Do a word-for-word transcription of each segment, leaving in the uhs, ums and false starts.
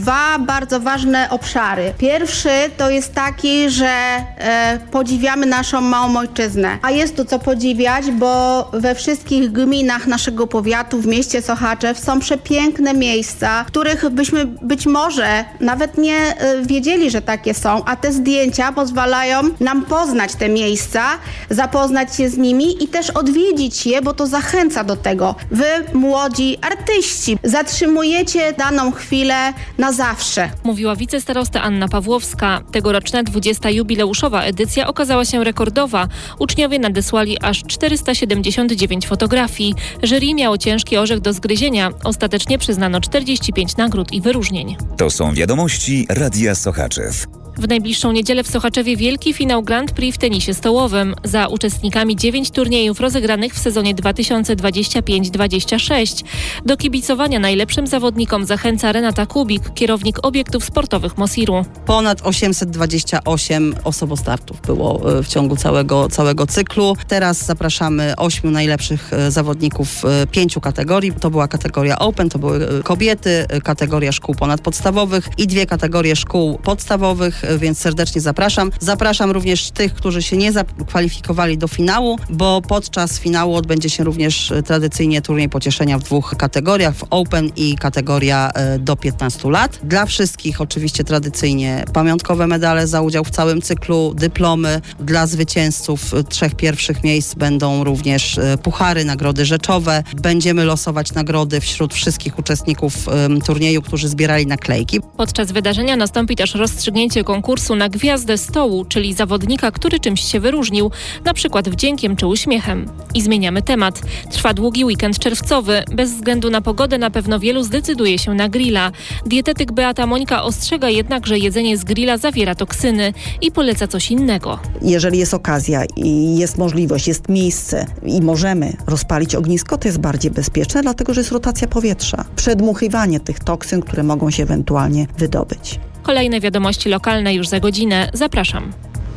dwa bardzo ważne obszary. Pierwszy to jest taki, że e, podziwiamy naszą małą ojczyznę. A jest tu co podziwiać, bo we wszystkich gminach naszego powiatu, w mieście Sochaczew są przepiękne miejsca, których byśmy być może nawet nie e, wiedzieli, że takie są, a te zdjęcia pozwalają nam poznać te miejsca, zapoznać się z nimi i też odwiedzić je, bo to zachęca do tego. Wy, młodzi artyści, zatrzymujecie daną chwilę na zawsze. Mówiła wicestarosta Anna Pawłowska. Tegoroczna dwudziesta jubileuszowa edycja okazała się rekordowa. Uczniowie nadesłali aż czterysta siedemdziesiąt dziewięć fotografii. Jury miało ciężki orzech do zgryzienia. Ostatecznie przyznano czterdzieści pięć nagród i wyróżnień. To są wiadomości Radia Sochaczew. W najbliższą niedzielę w Sochaczewie wielki finał Grand Prix w tenisie stołowym. Za uczestnikami dziewięć turniejów rozegranych w sezonie dwa tysiące dwudziestym piątym dwudziestym szóstym. Do kibicowania najlepszym zawodnikom zachęca Renata Kubik, kierownik obiektów sportowych Mosiru. Ponad osiemset dwadzieścia osiem osobostartów było w ciągu całego, całego cyklu. Teraz zapraszamy ośmiu najlepszych zawodników pięciu kategorii. To była kategoria Open, to były kobiety, kategoria szkół ponadpodstawowych i dwie kategorie szkół podstawowych, więc serdecznie zapraszam. Zapraszam również tych, którzy się nie zakwalifikowali do finału, bo podczas finału odbędzie się również tradycyjnie turniej pocieszenia w dwóch kategoriach, w Open i kategoria do piętnastu lat. Dla wszystkich oczywiście tradycyjnie pamiątkowe medale za udział w całym cyklu, dyplomy. Dla zwycięzców trzech pierwszych miejsc będą również puchary, nagrody rzeczowe. Będziemy losować nagrody wśród wszystkich uczestników um, turnieju, którzy zbierali naklejki. Podczas wydarzenia nastąpi też rozstrzygnięcie konkursu na gwiazdę stołu, czyli zawodnika, który czymś się wyróżnił, na przykład wdziękiem czy uśmiechem. I zmieniamy temat. Trwa długi weekend czerwcowy. Bez względu na pogodę na pewno wielu zdecyduje się na grilla. Dietetyk Beata Mońka ostrzega jednak, że jedzenie z grilla zawiera toksyny i poleca coś innego. Jeżeli jest okazja i jest możliwość, jest miejsce i możemy rozpalić ognisko, to jest bardziej bezpieczne, dlatego że jest rotacja powietrza. Przedmuchiwanie tych toksyn, które mogą się ewentualnie wydobyć. Kolejne wiadomości lokalne już za godzinę. Zapraszam.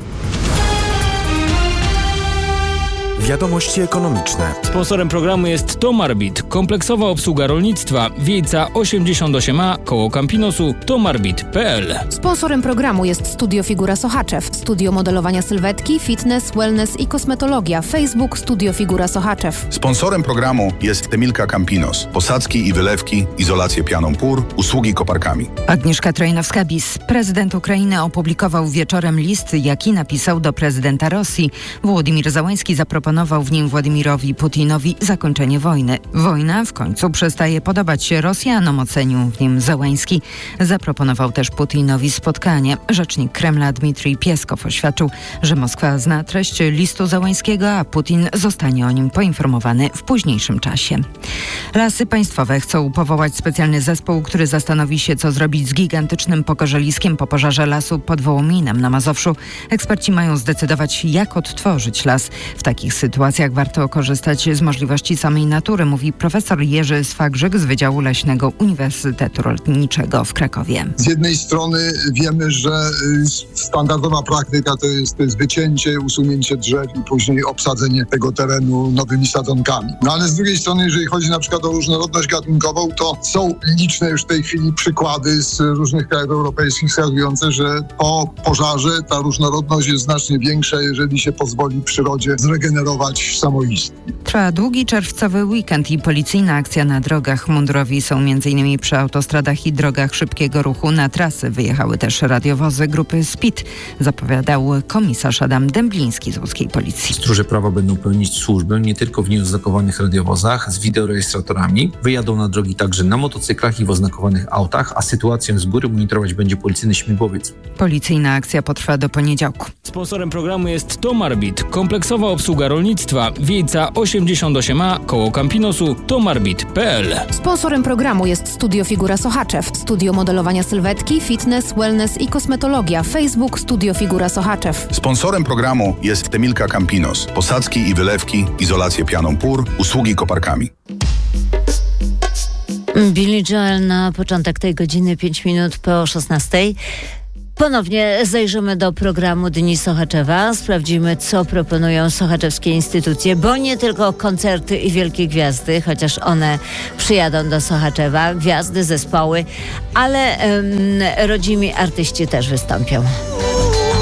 Wiadomości ekonomiczne. Sponsorem programu jest Tomarbit, kompleksowa obsługa rolnictwa, Wiejca osiemdziesiąt osiem A, koło Campinosu, tomarbit kropka p l. Sponsorem programu jest Studio Figura Sochaczew, studio modelowania sylwetki, fitness, wellness i kosmetologia. Facebook Studio Figura Sochaczew. Sponsorem programu jest Emilka Campinos, posadzki i wylewki, izolację pianą pór, usługi koparkami. Agnieszka Trojnowska-Bis. Prezydent Ukrainy opublikował wieczorem list, jaki napisał do prezydenta Rosji. Władimir Załański zaproponował w nim Władimirowi Putinowi zakończenie wojny. Wojna w końcu przestaje podobać się Rosjanom, ocenił w nim Załański. Zaproponował też Putinowi spotkanie. Rzecznik Kremla Dmitrij Pieskow oświadczył, że Moskwa zna treść listu Załańskiego, a Putin zostanie o nim poinformowany w późniejszym czasie. Lasy Państwowe chcą powołać specjalny zespół, który zastanowi się, co zrobić z gigantycznym pokorzeliskiem po pożarze lasu pod Wołominem na Mazowszu. Eksperci mają zdecydować, jak odtworzyć las. W takich sytuacjach warto korzystać z możliwości samej natury, mówi profesor Jerzy Swagrzyk z Wydziału Leśnego Uniwersytetu Rolniczego w Krakowie. Z jednej strony wiemy, że standardowa praktyka to jest, to jest wycięcie, usunięcie drzew i później obsadzenie tego terenu nowymi sadzonkami. No ale z drugiej strony, jeżeli chodzi na przykład o różnorodność gatunkową, to są liczne już w tej chwili przykłady z różnych krajów europejskich wskazujące, że po pożarze ta różnorodność jest znacznie większa, jeżeli się pozwoli przyrodzie zregenerować samoistnie. Trwa długi czerwcowy weekend i policyjna akcja na drogach. Mundurowi są między innymi przy autostradach i drogach szybkiego ruchu. Na trasy wyjechały też radiowozy grupy SPID, zapowiadał komisarz Adam Dębliński z łódzkiej policji. Stróże prawa będą pełnić służbę nie tylko w nieoznakowanych radiowozach z wideorejestratorami. Wyjadą na drogi także na motocyklach i w oznakowanych autach, a sytuację z góry monitorować będzie policyjny śmigłowiec. Policyjna akcja potrwa do poniedziałku. Sponsorem programu jest Tomarbit, kompleksowa obsługa rolnictwa, Wiejca osiemdziesiąt osiem A, koło Campinosu, tomarbit kropka p l. Sponsorem programu jest Studio Figura Sochaczew, studio modelowania sylwetki, fitness, wellness i kosmetologia. Facebook Studio Figura Sochaczew. Sponsorem programu jest Emilka Campinos, posadzki i wylewki, izolację pianą pór, usługi koparkami. Billy Joel na początek tej godziny, pięć minut po szesnastej. Ponownie zajrzymy do programu Dni Sochaczewa, sprawdzimy, co proponują sochaczewskie instytucje, bo nie tylko koncerty i wielkie gwiazdy, chociaż one przyjadą do Sochaczewa, gwiazdy, zespoły, ale um, rodzimi artyści też wystąpią.